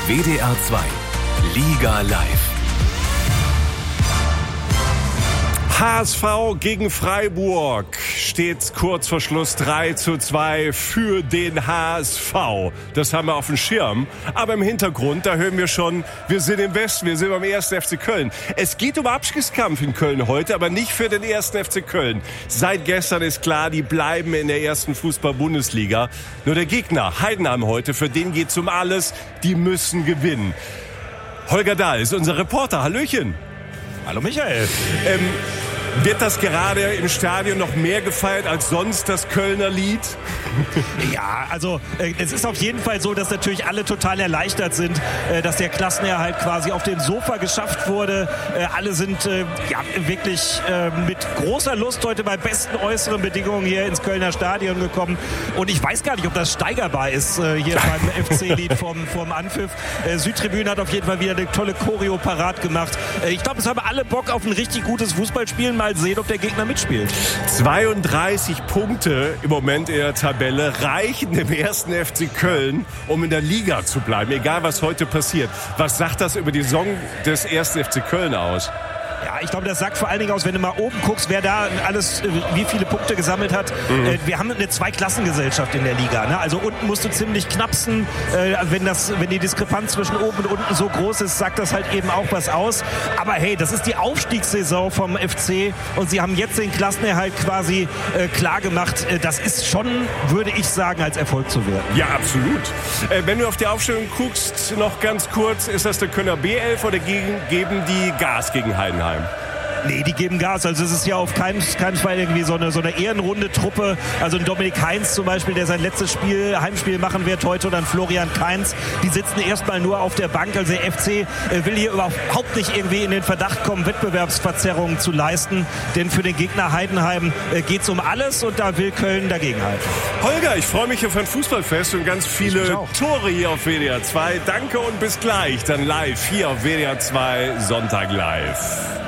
WDR 2 Liga live. HSV gegen Freiburg steht kurz vor Schluss 3:2 für den HSV. Das haben wir auf dem Schirm. Aber im Hintergrund, da hören wir schon, wir sind im Westen, wir sind beim 1. FC Köln. Es geht um Abstiegskampf in Köln heute, aber nicht für den 1. FC Köln. Seit gestern ist klar, die bleiben in der ersten Fußball-Bundesliga. Nur der Gegner, Heidenheim heute, für den geht's um alles. Die müssen gewinnen. Holger Dahl ist unser Reporter. Hallöchen. Hallo Michael. Wird das gerade im Stadion noch mehr gefeiert als sonst, das Kölner Lied? Ja, also es ist auf jeden Fall so, dass natürlich alle total erleichtert sind, dass der Klassenerhalt quasi auf dem Sofa geschafft wurde. Alle sind wirklich mit großer Lust heute bei besten äußeren Bedingungen hier ins Kölner Stadion gekommen. Und ich weiß gar nicht, ob das steigerbar ist hier beim FC-Lied vom Anpfiff. Südtribüne hat auf jeden Fall wieder eine tolle Choreo parat gemacht. Ich glaube, es haben alle Bock auf ein richtig gutes Fußballspielen. Mal sehen, ob der Gegner mitspielt. 32 Punkte im Moment in der Tabelle reichen dem 1. FC Köln, um in der Liga zu bleiben, egal was heute passiert. Was sagt das über die Saison des 1. FC Köln aus? Ja, ich glaube, das sagt vor allen Dingen aus, wenn du mal oben guckst, wer da alles, wie viele Punkte gesammelt hat. Wir haben eine Zweiklassengesellschaft in der Liga. Ne? Also unten musst du ziemlich knapsen. Wenn die Diskrepanz zwischen oben und unten so groß ist, sagt das halt eben auch was aus. Aber hey, das ist die Aufstiegssaison vom FC und sie haben jetzt den Klassenerhalt quasi klar gemacht. Das ist schon, würde ich sagen, als Erfolg zu werten. Ja, absolut. Wenn du auf die Aufstellung guckst, noch ganz kurz, ist das der Kölner B11 oder geben die Gas gegen Heidenheim? Nee, die geben Gas. Also es ist ja auf keinen Fall irgendwie so eine Ehrenrunde-Truppe. Also ein Dominik Heinz zum Beispiel, der sein letztes Heimspiel machen wird heute, oder ein Florian Kainz. Die sitzen erstmal nur auf der Bank. Also der FC will hier überhaupt nicht irgendwie in den Verdacht kommen, Wettbewerbsverzerrungen zu leisten. Denn für den Gegner Heidenheim geht's um alles und da will Köln dagegenhalten. Holger, ich freue mich auf ein Fußballfest und ganz viele Tore hier auf WDR 2. Danke und bis gleich. Dann live hier auf WDR 2 Sonntag live.